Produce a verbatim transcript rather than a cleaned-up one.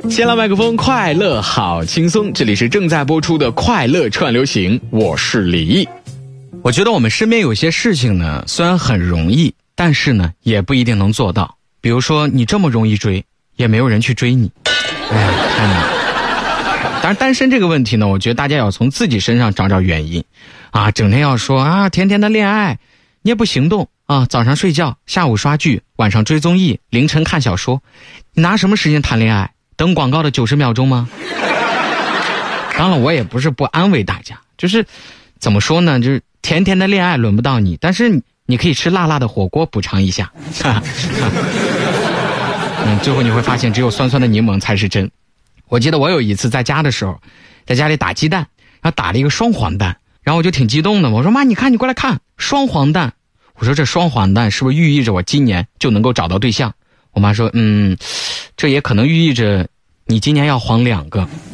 先来麦克风，快乐好轻松，这里是正在播出的快乐串流行，我是李毅。我觉得我们身边有些事情呢，虽然很容易，但是呢也不一定能做到。比如说你这么容易追，也没有人去追你，哎呀，太难了。当然单身这个问题呢，我觉得大家要从自己身上找找原因啊，整天要说啊甜甜的恋爱，你也不行动啊，早上睡觉，下午刷剧，晚上追综艺，凌晨看小说，你拿什么时间谈恋爱？等广告的九十秒钟吗？当然我也不是不安慰大家，就是怎么说呢，就是甜甜的恋爱轮不到你，但是你可以吃辣辣的火锅补偿一下。嗯，最后你会发现只有酸酸的柠檬才是真。我记得我有一次在家的时候，在家里打鸡蛋，然后打了一个双黄蛋，然后我就挺激动的，我说妈你看你过来看，双黄蛋。我说这双黄蛋是不是寓意着我今年就能够找到对象？我妈说嗯，这也可能寓意着你今年要黄两个。